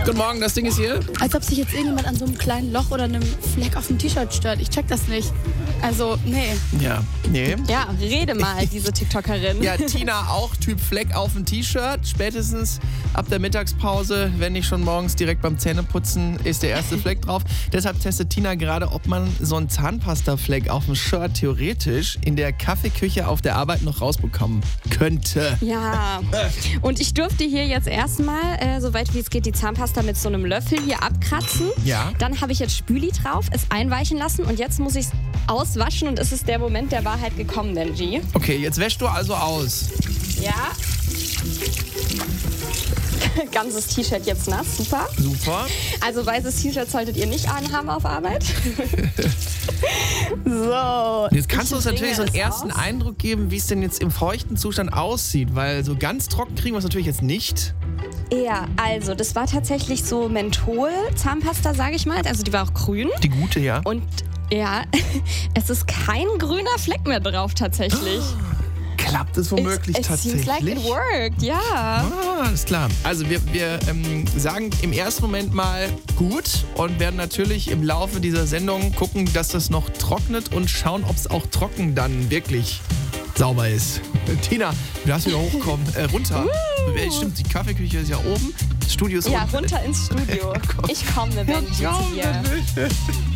Guten Morgen, das Ding ist hier. Als ob sich jetzt irgendjemand an so einem kleinen Loch oder einem Fleck auf dem T-Shirt stört. Ich check das nicht. Also, nee. Ja, nee. Ja, rede mal, diese TikTokerin. Ja, Tina auch, Typ Fleck auf dem T-Shirt. Spätestens ab der Mittagspause, wenn nicht schon morgens direkt beim Zähneputzen, ist der erste Fleck drauf. Deshalb testet Tina gerade, ob man so einen Zahnpasta-Fleck auf dem Shirt theoretisch in der Kaffeeküche auf der Arbeit noch rausbekommen könnte. Ja, und ich durfte hier jetzt erstmal, soweit wie es geht, die Zahnpasta mit so einem Löffel hier abkratzen. Ja. Dann habe ich jetzt Spüli drauf, es einweichen lassen und jetzt muss ich es auswaschen und es ist der Moment der Wahrheit gekommen, Benji. Okay, jetzt wäschst du also aus. Ja. Ganzes T-Shirt jetzt nass, super. Super. Also weißes T-Shirt solltet ihr nicht anhaben auf Arbeit. So. Jetzt kannst du uns natürlich so einen bringe es ersten aus. Eindruck geben, wie es denn jetzt im feuchten Zustand aussieht, weil so ganz trocken kriegen wir es natürlich jetzt nicht. Ja, also das war tatsächlich so Menthol-Zahnpasta, sage ich mal. Also die war auch grün. Die gute, ja. Und ja, es ist kein grüner Fleck mehr drauf tatsächlich. Klappt es womöglich It tatsächlich? seems like it worked, ja. Ah, alles klar. Also wir sagen im ersten Moment mal gut und werden natürlich im Laufe dieser Sendung gucken, dass das noch trocknet und schauen, ob es auch trocken dann wirklich sauber ist. Tina, du darfst wieder hochkommen. Runter. Stimmt, die Kaffeeküche ist ja oben. Das Studio ist Ja, unten. runter ins Studio. Ich komme, Benji, zu dir.